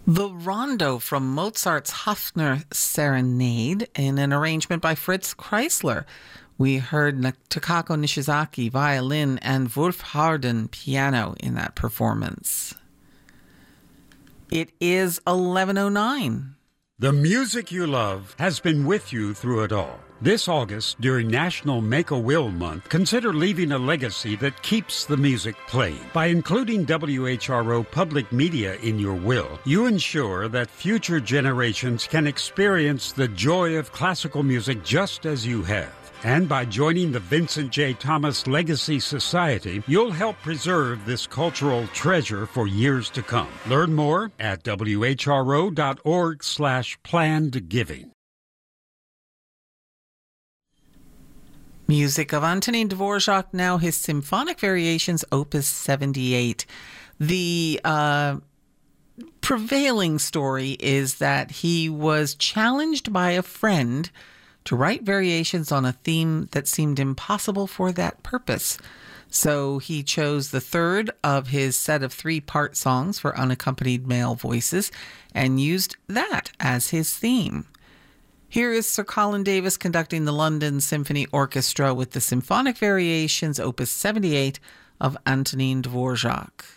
The Rondo from Mozart's Hafner Serenade in an arrangement by Fritz Kreisler. We heard Takako Nishizaki violin and Wolf Harden piano in that performance. It is 11:09. The music you love has been with you through it all. This August, during National Make-A-Will Month, consider leaving a legacy that keeps the music playing. By including WHRO public media in your will, you ensure that future generations can experience the joy of classical music just as you have. And by joining the Vincent J. Thomas Legacy Society, you'll help preserve this cultural treasure for years to come. Learn more at whro.org/plannedgiving. Music of Antonin Dvorak, now his Symphonic Variations, Opus 78. The prevailing story is that he was challenged by a friend to write variations on a theme that seemed impossible for that purpose. So he chose the third of his set of 3-part songs for unaccompanied male voices and used that as his theme. Here is Sir Colin Davis conducting the London Symphony Orchestra with the Symphonic Variations, Opus 78 of Antonin Dvorak.